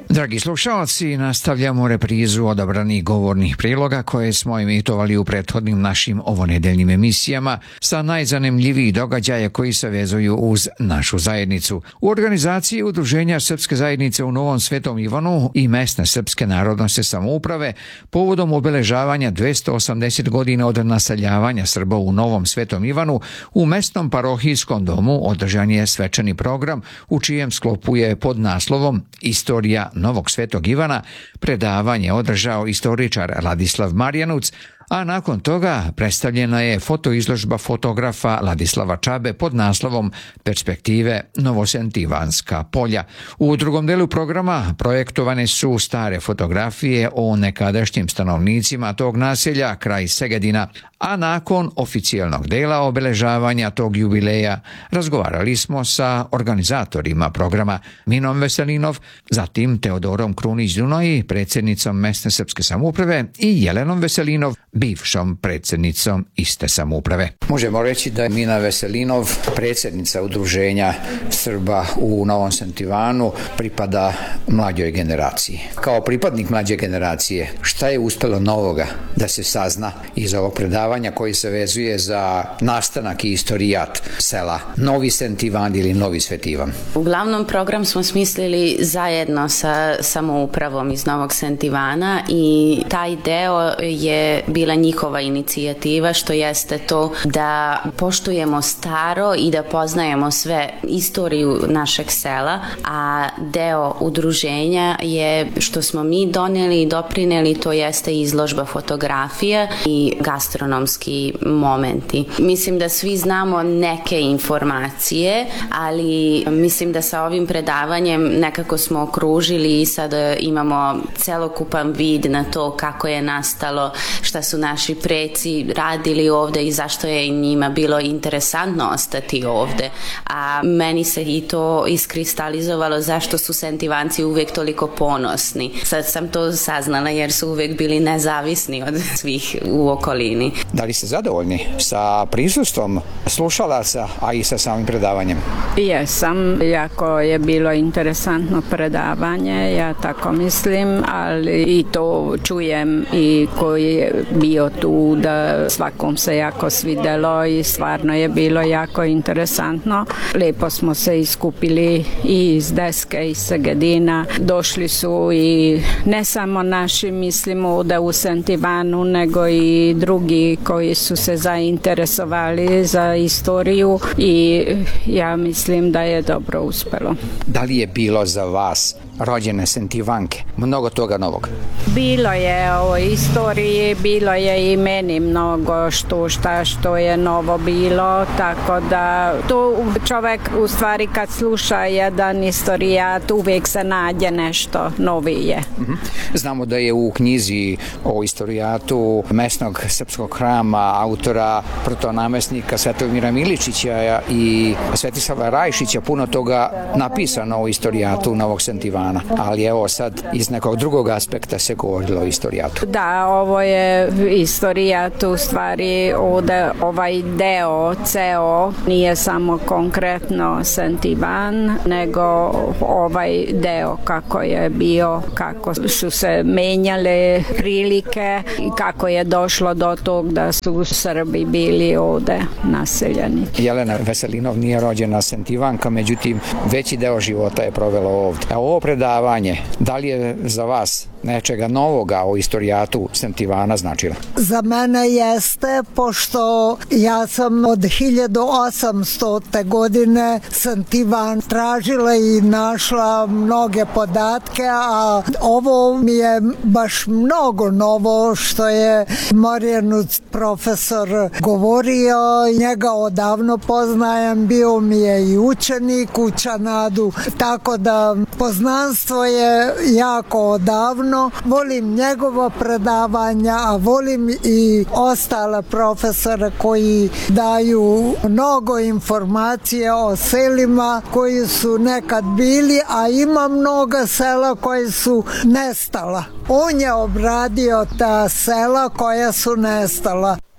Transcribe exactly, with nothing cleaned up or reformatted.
Dragi slušalci, nastavljamo reprizu odabranih govornih priloga koje smo emitovali u prethodnim našim ovonedeljnim emisijama sa najzanimljivijih događaja koji se vezuju uz našu zajednicu. U organizaciji Udruženja Srpske zajednice u Novom Svetom Ivanu i mesne srpske narodnosne samouprave povodom obeležavanja dvesta osamdeset godina od naseljavanja Srba u Novom Svetom Ivanu u mesnom parohijskom domu održan je svečani program u čijem sklopu je pod naslovom Istorija Novog Svetog Ivana predavanje održao istoričar Ladislav Marjanuc, a nakon toga predstavljena je fotoizložba fotografa Ladislava Čabe pod naslovom Perspektive Novosentivanska polja. U drugom delu programa projektovane su stare fotografije o nekadašnjim stanovnicima tog naselja kraj Segedina, a nakon oficijalnog dela obeležavanja tog jubileja razgovarali smo sa organizatorima programa Minom Veselinov, zatim Teodorom Krunić-Dunoji, predsjednicom mesne srpske samouprave, i Jelenom Veselinov, bivšom predsjednicom iste samouprave. Možemo reći da je Mina Veselinov, predsjednica Udruženja Srba u Novom Svetom Ivanu, pripada mlađoj generaciji. Kao pripadnik mlađe generacije, šta je uspelo novoga da se sazna iz ovog predavanja koji se vezuje za nastanak i istorijat sela Novi Svetom Ivan ili Novi Sveti Ivan? Uglavnom program smo smislili zajedno sa samoupravom iz Novog Svetom Ivana i taj deo je bila njihova inicijativa, što jeste to da poštujemo staro i da poznajemo sve istoriju našeg sela, a deo udruženja je što smo mi doneli i doprineli, to jeste izložba fotografija i gastronomski momenti. Mislim da svi znamo neke informacije, ali mislim da sa ovim predavanjem nekako smo okružili i sad imamo celokupan vid na to kako je nastalo, šta su naši preci radili ovde i zašto je njima bilo interesantno ostati ovde. A meni se i to iskristalizovalo zašto su Sentivanci uvek toliko ponosni. Sad sam to saznala jer su uvek bili nezavisni od svih u okolini. Da li ste zadovoljni sa prisustvom slušalaca, a i sa samim predavanjem? Jesam, jako je bilo interesantno predavanje, ja tako mislim, ali i to čujem i koji je bio tu da svakom se jako svidelo i stvarno je bilo jako interesantno. Lepo smo se iskupili i iz Deske, iz Segedina. Došli su i ne samo naši, mislimo ovde u Svetom Ivanu, nego i drugi koji su se zainteresovali za istoriju i ja mislim da je dobro uspelo. Da li je bilo za vas, rođene Sentivanke, mnogo toga novog? Bilo je o istoriji, bilo je i meni mnogo što šta što je novo bilo, tako da to čovek u stvari kad sluša jedan istorijat uvijek se nađe nešto novije. Mm-hmm. Znamo da je u knjizi o istorijatu mesnog srpskog hrama autora protonamestnika Svetomira Miličića i Svetislava Rajšića puno toga napisano o istorijatu Novog Svetom Ivana, ali evo sad iz nekog drugog aspekta se govorilo o istorijatu. Da, ovo je istorijat u stvari ovde, ovaj deo ceo nije samo konkretno Sveti Ivan, nego ovaj deo kako je bio, kako su se menjale prilike i kako je došlo do tog da su Srbi bili ovde naseljeni. Jelena Veselinov nije rođena Sentivanka, međutim veći deo života je provela ovde. A ovo predavanje, da li je za vas nečega novoga o istorijatu Svetom Ivana značila? Za mene jeste, pošto ja sam od hiljadu osamstote godine Sveti Ivan tražila i našla mnoge podatke, a ovo mi je baš mnogo novo što je Marjanuc profesor govorio. Njega odavno poznajem, bio mi je i učenik u Čanadu, tako da poznanstvo je jako odavno. Volim njegova predavanja, a volim i ostale profesore koji daju mnogo informacije o selima koji su nekad bili, a ima mnoga sela koji su nestala. On je obradio ta sela koja su nestala.